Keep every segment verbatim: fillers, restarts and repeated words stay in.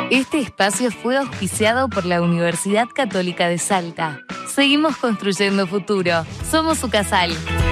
Este espacio fue auspiciado por la Universidad Católica de Salta. Seguimos construyendo futuro. Somos Ucasal.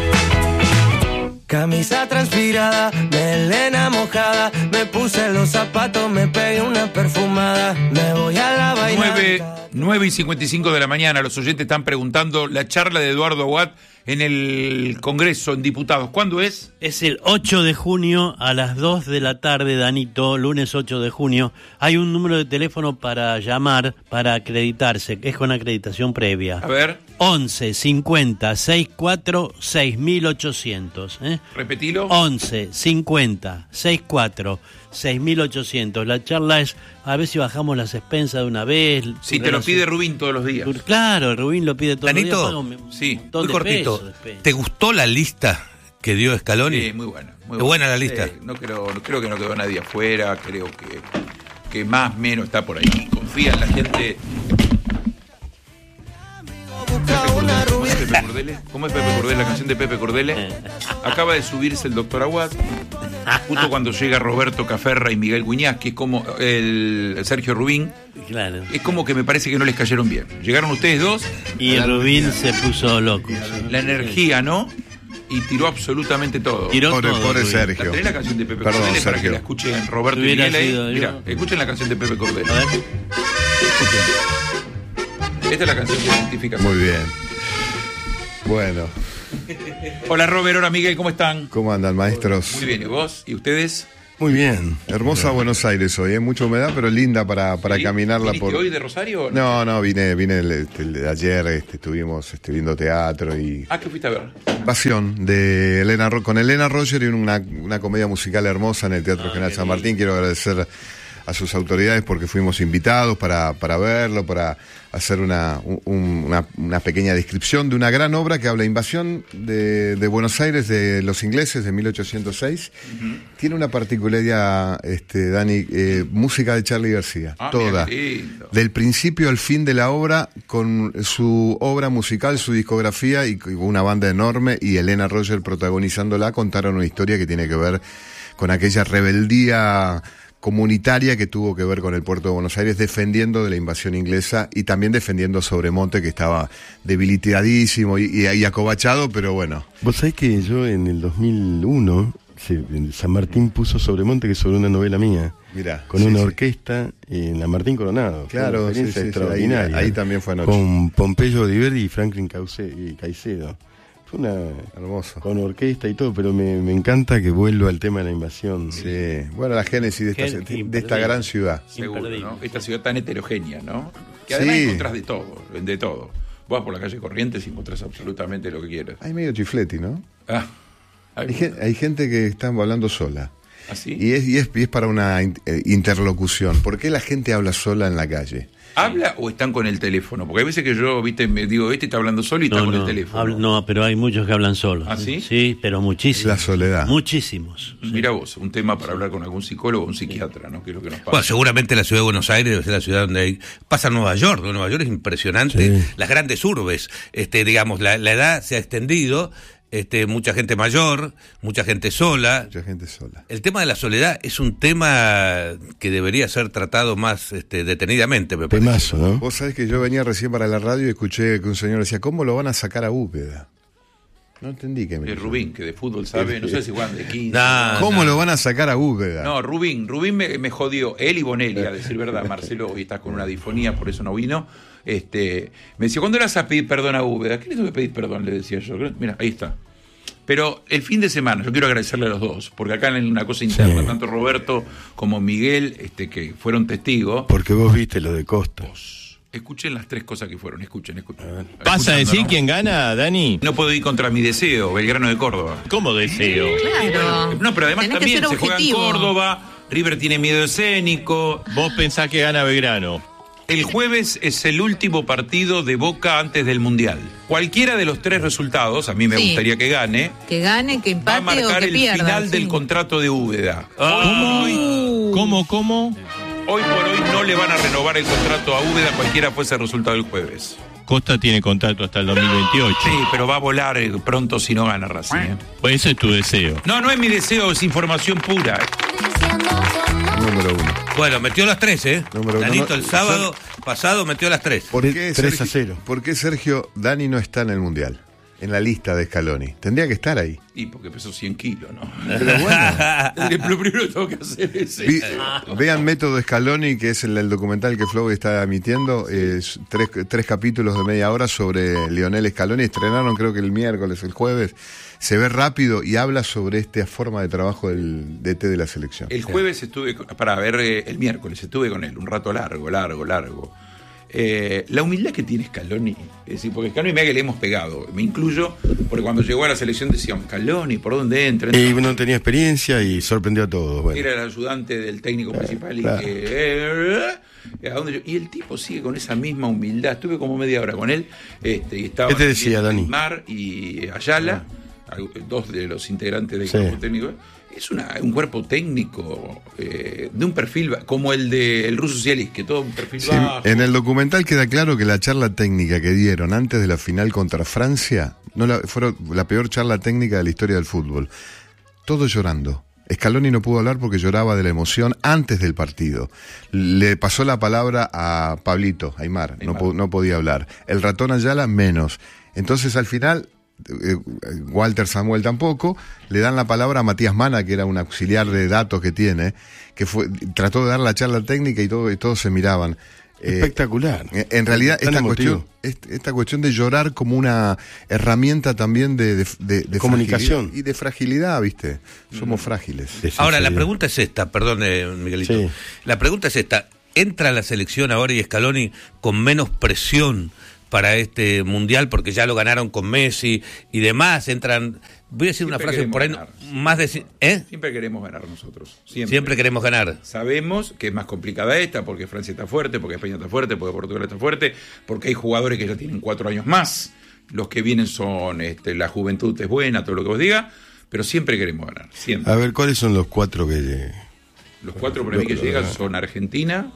Camisa transpirada, melena mojada, me puse los zapatos, me pegué una perfumada, me voy a la vaina. nueve y cincuenta y cinco de la mañana, los oyentes están preguntando la charla de Eduardo Aguad en el Congreso, en Diputados. ¿Cuándo es? Es el ocho de junio a las dos de la tarde, Danito, lunes ocho de junio. Hay un número de teléfono para llamar, para acreditarse, es con acreditación previa. A ver. once cincuenta sesenta y cuatro seis mil ochocientos. ¿eh? Repetilo. once cincuenta sesenta y cuatro seis mil ochocientos. La charla es a ver si bajamos las expensas de una vez. Sí, te lo pide Rubín todos los días. Claro, Rubín lo pide todos Danito, los días. Sí, muy cortito. ¿Te gustó la lista que dio Scaloni? Sí, muy buena. Muy buena. buena la lista. Sí, no creo, no creo que no quedó nadie afuera, creo que, que más o menos está por ahí. Confía en la gente. Pepe Cordele. ¿Cómo es Pepe Cordele? La canción de Pepe Cordele. Acaba de subirse el doctor Aguad, justo cuando llega Roberto Caferra y Miguel Guiñaz, que es como el, el Sergio Rubín. Claro. Es como que me parece que no les cayeron bien. Llegaron ustedes dos. Y el Rubín se puso loco. La energía, ¿no? Y tiró absolutamente todo. Tiró pobre, todo. Pobre Sergio. La, tenés la canción de Pepe Perdón, Cordele para Sergio. que la escuchen Roberto y Hubiera Miguel ahí. sido yo. Mira, escuchen la canción de Pepe Cordele. A ver. Escuchen. Esta es la canción que identifica. Muy bien. Bueno, Hola Robert, hola Miguel, ¿cómo están? ¿cómo andan, maestros? Muy bien, ¿y vos? ¿Y ustedes? Muy bien. Hermosa Buenos Aires hoy, ¿eh? Mucha humedad, pero linda para, para ¿Sí? caminarla ¿Viniste por... hoy de Rosario o No, no, vine, vine el, este, el de ayer, este, estuvimos este, viendo teatro y... Ah, ¿qué fuiste a ver? Pasión, de Elena Ro- con Elena Roger y una, una comedia musical hermosa en el Teatro Ah, General qué San lindo. Martín. Quiero agradecer a sus autoridades porque fuimos invitados para, para verlo, para hacer una, un- una, una pequeña descripción de una gran obra que habla de invasión de, de Buenos Aires de los ingleses de mil ochocientos seis. Uh-huh. Tiene una particularidad, este, Dani, eh, música de Charly García, Ah, toda, mira qué lindo. del principio al fin de la obra, con su obra musical, su discografía y con una banda enorme, y Elena Roger protagonizándola. Contaron una historia que tiene que ver con aquella rebeldía comunitaria que tuvo que ver con el puerto de Buenos Aires, defendiendo de la invasión inglesa y también defendiendo a Sobremonte, que estaba debilitadísimo y, y, y acobachado, pero bueno. Vos sabés que yo en el dos mil uno, se, en San Martín puso Sobremonte, que es sobre una novela mía, Mirá, con sí, una sí. orquesta en la Martín Coronado. Claro, Fue una experiencia sí, sí, sí, extraordinaria. ahí- ahí también fue anoche. Con Pompeyo Diverdi y Franklin Cauce- y Caicedo. Fue una... Hermoso. Con orquesta y todo, pero me, me encanta que vuelva al tema de la invasión. Sí, bueno, la génesis de esta, Qué de esta gran ciudad. Seguro, Imperdible. ¿no? Esta ciudad tan heterogénea, ¿no? Que además Sí. encontrás de todo, de todo. Vos vas por la calle Corrientes y encontrás absolutamente lo que quieras. Hay medio chifleti, ¿no? Ah, Hay, gen- hay gente que está hablando sola. ¿así? Y es, y es, y es para una in- eh, interlocución. ¿Por qué la gente habla sola en la calle? ¿Habla o están con el teléfono? Porque hay veces que yo, viste, me digo, este está hablando solo y está No, con no, el teléfono. habla- no, pero hay muchos que hablan solos. ¿Ah, sí? Sí, pero muchísimos. La soledad. Muchísimos. sí. Mira vos, un tema para hablar con algún psicólogo o un psiquiatra, ¿no? Que es lo que nos pasa. Bueno, seguramente la ciudad de Buenos Aires debe ser la ciudad donde hay... Pasa Nueva York, ¿no? Nueva York es impresionante. Sí. Las grandes urbes, este, digamos, la, la edad se ha extendido, este, mucha gente mayor, mucha gente sola. Mucha gente sola. El tema de la soledad es un tema que debería ser tratado más este, detenidamente, me parece. Temazo, ¿no? Vos sabés que yo venía recién para la radio y escuché que un señor decía, ¿cómo lo van a sacar a Úbeda? No entendí que me De dijo. Rubín, que de fútbol sabe, no sé si juegan de quince. Nah. ¿Cómo lo van a sacar a Úbeda? No, Rubín, Rubín me, me jodió, él y Bonelli, a decir verdad, Marcelo hoy está con una difonía, por eso no vino. Este, me decía, ¿cuándo le vas a pedir perdón a Úbeda? ¿Qué le tengo que pedir perdón? Le decía yo. Mira, ahí está. Pero el fin de semana, yo quiero agradecerle a los dos, porque acá en una cosa interna, Sí. tanto Roberto como Miguel, este, que fueron testigos, Porque vos viste lo de Costa. escuchen las tres cosas que fueron, escuchen, escuchen. ¿Pasa a Escuchando, decir ¿no? quién gana, Dani? No puedo ir contra mi deseo, Belgrano de Córdoba. ¿Cómo deseo? Claro. No, pero además Tenés que también ser se juega en objetivo. Córdoba, River tiene miedo escénico. Vos pensás que gana Belgrano. El jueves es el último partido de Boca antes del Mundial. Cualquiera de los tres resultados, a mí me Sí. gustaría que gane, Que gane, que va a empate o marcar que el pierda. final sí. del contrato de Úbeda. ¿Cómo? Uh. ¿Cómo, cómo? Hoy por hoy no le van a renovar el contrato a Úbeda, cualquiera fuese el resultado del jueves. Costa tiene contrato hasta el dos mil veintiocho. Sí, pero va a volar eh, pronto si no gana Racing. ¿eh? Pues ese es tu deseo. No, no es mi deseo, es información pura. Número uno. Bueno, metió las tres, ¿eh? Número Danito uno. el sábado pasado metió las tres. ¿Por qué, tres a Sergio, cero. ¿Por qué Sergio Dani no está en el Mundial? En la lista de Scaloni. Tendría que estar ahí. Y porque pesó cien kilos, ¿no? Pero bueno. Lo primero que tengo que hacer es Vi- ese. vean Método Scaloni, que es el, el documental que Flow está emitiendo, es tres, tres capítulos de media hora sobre Lionel Scaloni. Estrenaron creo que el miércoles, el jueves. Se ve rápido y habla sobre esta forma de trabajo del D T de la selección. El jueves estuve, con- para ver eh, el miércoles, estuve con él, un rato largo, largo, largo. Eh, la humildad que tiene Scaloni, es decir, porque Scaloni me que le hemos pegado, me incluyo, porque cuando llegó a la selección decíamos, Scaloni, ¿por dónde entra? Y no tenía experiencia y sorprendió a todos. Bueno. Era el ayudante del técnico principal y claro. que... eh, ¿a dónde yo? Y el tipo sigue con esa misma humildad. Estuve como media hora con él. Este, y estaba ¿Qué te decía, Dani? Mar y Ayala, dos de los integrantes del Sí. cuerpo técnico. Es una, un cuerpo técnico eh, de un perfil ba- como el del ruso socialista, que todo un perfil Sí, bajo. en el documental queda claro que la charla técnica que dieron antes de la final contra Francia no la, fueron la peor charla técnica de la historia del fútbol. Todos llorando. Scaloni no pudo hablar porque lloraba de la emoción antes del partido. Le pasó la palabra a Pablito Aymar, no, Aymar. po- no podía hablar. El ratón Ayala menos. Entonces al final, eh, Walter Samuel tampoco, le dan la palabra a Matías Mana, que era un auxiliar de datos que tiene, que fue trató de dar la charla técnica y, todo, y todos se miraban. Eh, Espectacular. eh, En realidad, Tan esta emotivo. cuestión, est- esta cuestión de llorar como una herramienta también de, de, de- de Comunicación. fragilidad y de fragilidad, ¿viste? Somos frágiles. De Ahora, la sinceridad. pregunta es esta, perdón, eh, Miguelito. Sí. La pregunta es esta. ¿Entra la selección ahora y Scaloni con menos presión para este Mundial? Porque ya lo ganaron con Messi y demás. Entran, voy a decir Siempre una frase queremos por ahí, ganar. más de... ¿Eh? Siempre queremos ganar nosotros. Siempre. Siempre queremos ganar. Sabemos que es más complicada esta, porque Francia está fuerte, porque España está fuerte, porque Portugal está fuerte, porque hay jugadores que ya tienen cuatro años más. Los que vienen son, este, la juventud es buena, todo lo que vos diga, pero siempre queremos ganar. Siempre. A ver, ¿cuáles son los cuatro que... Los cuatro para mí que llegan son Argentina,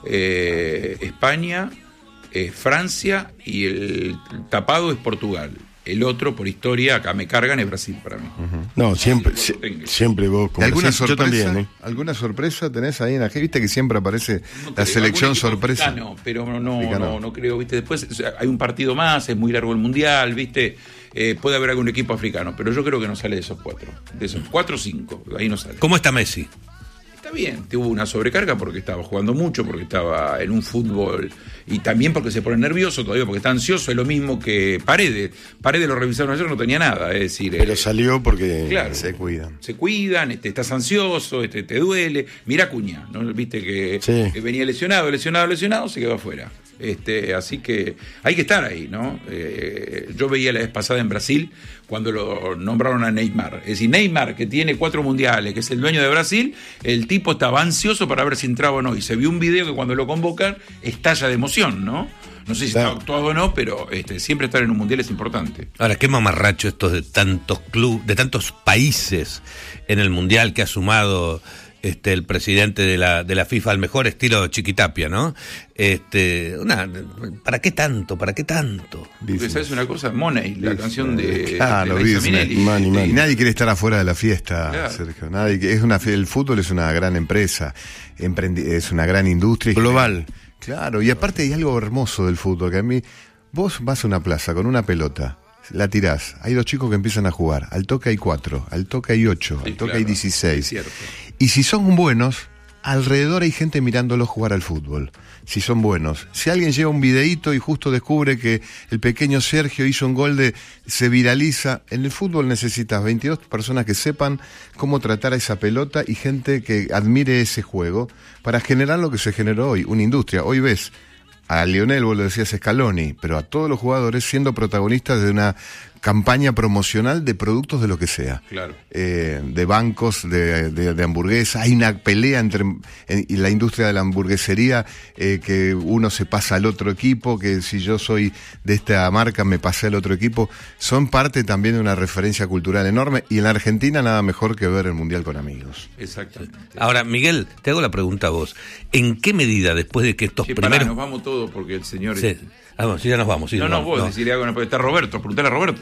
eh, España, eh, Francia y el tapado es Portugal. El otro, por historia, acá me cargan, es Brasil para mí. No, siempre, Sí, si- lo tengo. siempre vos... ¿Y como ¿Alguna decís, yo sorpresa? también, ¿eh? ¿Alguna sorpresa tenés ahí en la G? ¿Viste que siempre aparece No la creo, selección algún equipo sorpresa? africano, pero no, no, Africano. no, no creo, ¿viste? Después o sea, hay un partido más, es muy largo el mundial, ¿viste? Eh, puede haber algún equipo africano, pero yo creo que no sale de esos cuatro. De esos cuatro o cinco, de ahí no sale. ¿Cómo está Messi? Está bien, tuvo una sobrecarga porque estaba jugando mucho, porque estaba en un fútbol y también porque se pone nervioso todavía, porque está ansioso, es lo mismo que Paredes. Paredes lo revisaron ayer, no tenía nada, es decir, Pero eh, salió porque... claro, Se cuidan. se cuidan, este, estás ansioso, este, te duele. Mira Cuña, ¿no? Viste que, Sí. que venía lesionado, lesionado, lesionado, se quedó afuera. Este, así que hay que estar ahí, ¿no? Eh, yo veía la vez pasada en Brasil cuando lo nombraron a Neymar. Es decir, Neymar, que tiene cuatro mundiales, que es el dueño de Brasil, el tipo estaba ansioso para ver si entraba o no. Y se vio un video que cuando lo convocan estalla de emoción, ¿no? No sé si Claro. está actuado o no, pero este, siempre estar en un mundial es importante. Ahora, qué mamarracho estos de tantos clubes, de tantos países en el Mundial que ha sumado este el presidente de la de la FIFA al mejor estilo Chiquitapia, ¿no? Este, una, ¿para qué tanto? ¿Para qué tanto? Porque, ¿sabes una cosa? Money, la canción de, Claro, de Liza business. Minnelli. Money, money. Y nadie quiere estar afuera de la fiesta, Claro. Sergio. Nadie, que- es una, el fútbol es una gran empresa, emprendi- es una gran industria. Global. Claro, y aparte hay algo hermoso del fútbol, que a mí, vos vas a una plaza con una pelota, la tirás, hay dos chicos que empiezan a jugar, al toque hay cuatro, al toque hay ocho, Sí, al toque claro, hay dieciséis. es cierto. Y si son buenos, alrededor hay gente mirándolo jugar al fútbol. Si son buenos. Si alguien lleva un videíto y justo descubre que el pequeño Sergio hizo un gol de... se viraliza. En el fútbol necesitas veintidós personas que sepan cómo tratar a esa pelota y gente que admire ese juego para generar lo que se generó hoy, una industria. Hoy ves a Lionel, vos lo decías, Scaloni, pero a todos los jugadores siendo protagonistas de una campaña promocional de productos de lo que sea. Claro. Eh, de bancos, de, de, de hamburguesas. Hay una pelea entre en, y la industria de la hamburguesería, eh, que uno se pasa al otro equipo, que si yo soy de esta marca me pasé al otro equipo. Son parte también de una referencia cultural enorme, y en la Argentina nada mejor que ver el Mundial con amigos. Exactamente. Ahora, Miguel, te hago la pregunta a vos. ¿En qué medida, después de que estos Sí, pará, primeros... nos vamos todos porque el señor... Sí. Ah, bueno, sí, ya nos vamos. Sí, no, nos no, vamos, vos decirle algo, no, está Roberto, preguntale a Roberto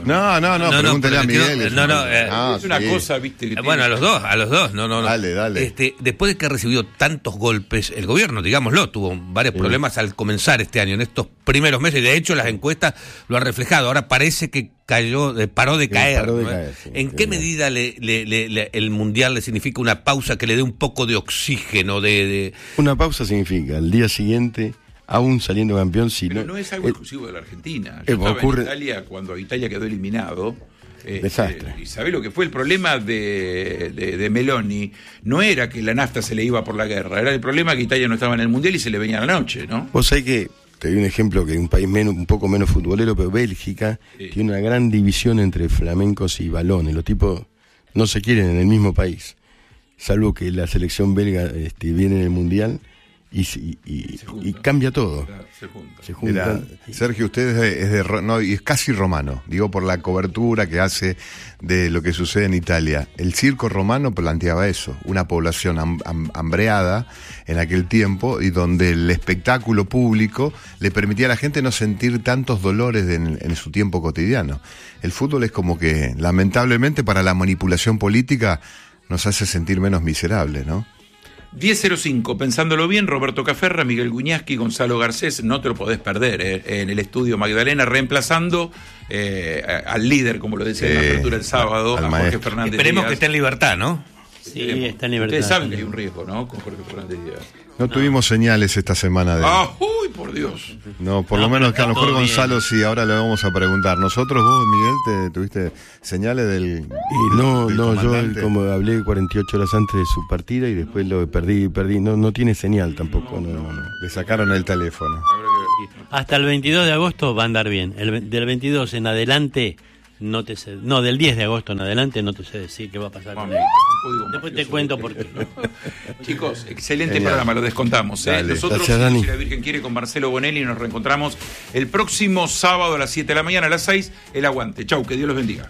preguntando. No, no, no, No, no, pregúntale a pero Miguel. no, es no, un- no, eh, Ah, es una sí. cosa, viste, que Eh, Bueno, a los dos, a los dos, no, no, no. Dale, dale. Este, después de que recibió tantos golpes, el gobierno, digámoslo, tuvo varios problemas al comenzar este año, en estos primeros meses, y de hecho las encuestas lo han reflejado. Ahora parece que cayó, eh, paró de Sí, caer. paró de ¿no? caer, sí, ¿En sí, qué sí. medida le, le- le- le- el Mundial le significa una pausa que le dé un poco de oxígeno, de... de- Una pausa significa al día siguiente, aún saliendo campeón, si Pero no, no es algo eh, exclusivo de la Argentina. eh, Yo estaba ocurre- en Italia cuando Italia quedó eliminado. este, Desastre. y sabe lo que fue el problema de, de, de Meloni. No era que la nafta se le iba por la guerra, era el problema que Italia no estaba en el Mundial y se le venía a la noche, ¿no? Vos sabés que, te doy un ejemplo que un país menos, un poco menos futbolero, pero Bélgica Sí. tiene una gran división entre flamencos y balones. Los tipos no se quieren en el mismo país, salvo que la selección belga este, viene en el Mundial y, y, y- Se juntan. y cambia todo. Claro, se junta. Se Mirá, juntan. Sergio, usted es de, es de ro- no, y es casi romano, digo por la cobertura que hace de lo que sucede en Italia. El circo romano planteaba eso, una población ham- ham- hambreada en aquel tiempo y donde el espectáculo público le permitía a la gente no sentir tantos dolores de- en, en su tiempo cotidiano. El fútbol es como que, lamentablemente, para la manipulación política nos hace sentir menos miserables, ¿no? diez cero cinco, pensándolo bien, Roberto Caferra, Miguel Guñasqui, Gonzalo Garcés, no te lo podés perder, eh, en el estudio Magdalena, reemplazando eh, a- al líder, como lo decía en la Sí, apertura el sábado, al a Jorge maestro. Fernández Esperemos Díaz. que esté en libertad, ¿no? Sí, está en libertad. Ustedes saben que hay un riesgo, ¿no? Con Jorge Fernández Díaz. No, tuvimos señales esta semana de... ¡Ah! ¡Uy, por Dios! No, por No, lo menos pero que a lo está mejor todo bien. Gonzalo sí, ahora le vamos a preguntar. Nosotros, vos, Miguel, te, tuviste señales del... Y no, del no, yo comandante? como hablé cuarenta y ocho horas antes de su partida y después lo perdí, perdí, no, no tiene señal tampoco, no, no, no. Le sacaron el teléfono. Habrá que ver. Hasta el veintidós de agosto va a andar bien. El, ve- del veintidós en adelante, no te sé. No, del diez de agosto en adelante, no te sé decir qué va a pasar con Vamos, él. un código Después te mafioso. cuento por qué. Chicos, excelente Genial. programa, lo descontamos. ¿eh? Dale. Nosotros, Gracias, Dani. si la Virgen quiere, con Marcelo Bonelli nos reencontramos el próximo sábado a las siete de la mañana, a las seis, el aguante. Chau, que Dios los bendiga.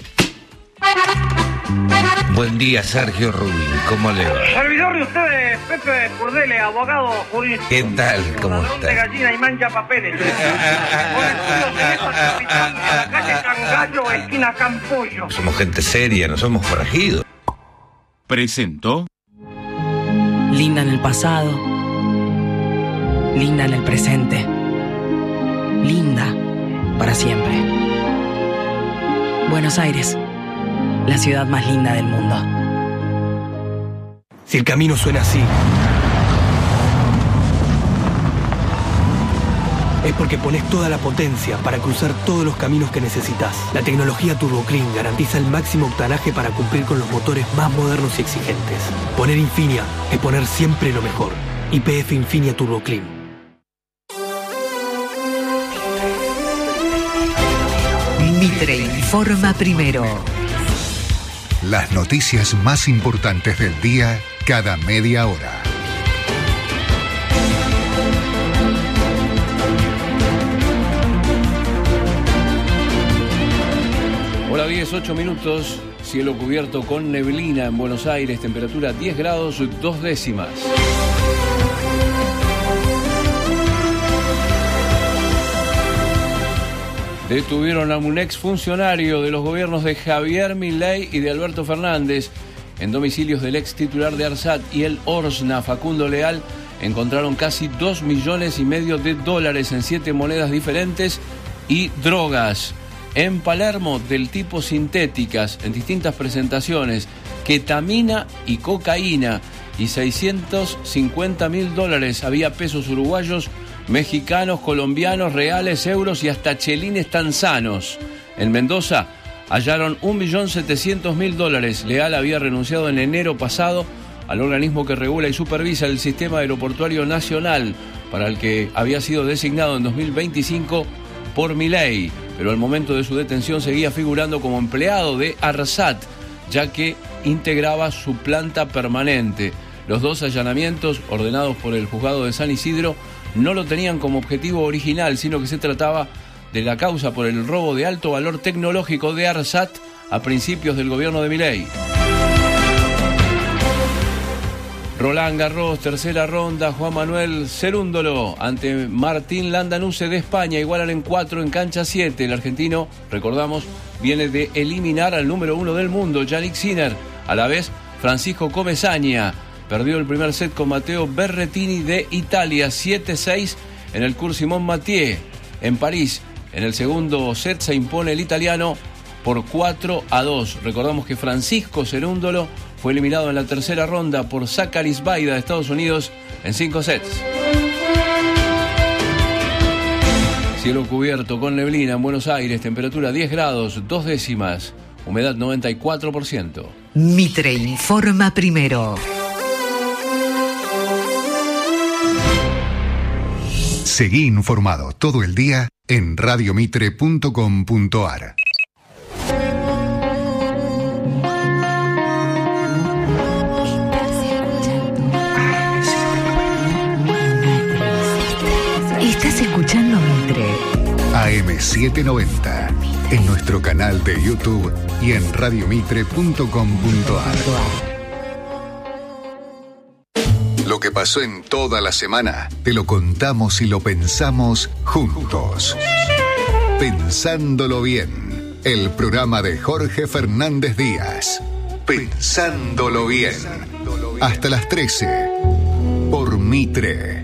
Buen día, Sergio Rubín, ¿cómo le va? Servidor de ustedes, Pepe Curdele, abogado jurídico. ¿Qué tal? ¿Cómo Ladrón de está? gallina y mancha papeles. Con estudios de letras, capitán, en la calle Cangallo, esquina Campollo. Somos gente seria, no somos forajidos. Presentó Linda en el pasado, linda en el presente, linda para siempre. Buenos Aires, la ciudad más linda del mundo. Si el camino suena así, es porque pones toda la potencia para cruzar todos los caminos que necesitas. La tecnología Turbo Clean garantiza el máximo octanaje para cumplir con los motores más modernos y exigentes. Poner Infinia es poner siempre lo mejor. Y P F Infinia Turbo Clean. Mitre informa primero. Las noticias más importantes del día cada media hora. Hola, diez, ocho minutos, cielo cubierto con neblina en Buenos Aires, temperatura diez grados, dos décimas. Detuvieron a un ex funcionario de los gobiernos de Javier Milei y de Alberto Fernández. En domicilios del ex titular de ARSAT y el Orsna, Facundo Leal, encontraron casi dos millones y medio de dólares en siete monedas diferentes y drogas. En Palermo, del tipo sintéticas, en distintas presentaciones, ketamina y cocaína, y seiscientos cincuenta mil dólares. Había pesos uruguayos, mexicanos, colombianos, reales, euros y hasta chelines tanzanos. En Mendoza hallaron un millón setecientos mil dólares. Leal había renunciado en enero pasado al organismo que regula y supervisa el sistema aeroportuario nacional, para el que había sido designado en dos mil veinticinco por Milei, pero al momento de su detención seguía figurando como empleado de ARSAT, ya que integraba su planta permanente. Los dos allanamientos ordenados por el juzgado de San Isidro no lo tenían como objetivo original, sino que se trataba de la causa por el robo de alto valor tecnológico de ARSAT a principios del gobierno de Milei. Roland Garros, tercera ronda, Juan Manuel Cerúndolo ante Martín Landanusse de España, igualan en cuatro en cancha siete. El argentino, recordamos, viene de eliminar al número uno del mundo, Yannick Sinner. A la vez, Francisco Comesaña perdió el primer set con Matteo Berrettini de Italia, siete seis en el Cours Simon Mathieu en París. En el segundo set se impone el italiano por cuatro a dos. Recordamos que Francisco Cerúndolo fue eliminado en la tercera ronda por Zachary Zbaida de Estados Unidos en cinco sets. Cielo cubierto con neblina en Buenos Aires, temperatura diez grados, dos décimas, humedad noventa y cuatro por ciento. Mitre informa primero. Seguí informado todo el día en radio mitre punto com punto a r. Estás escuchando Mitre. A M setecientos noventa, en nuestro canal de YouTube y en radio mitre punto com punto a r. Lo que pasó en toda la semana, te lo contamos y lo pensamos juntos. Pensándolo bien, el programa de Jorge Fernández Díaz. Pensándolo bien. Hasta las trece, por Mitre.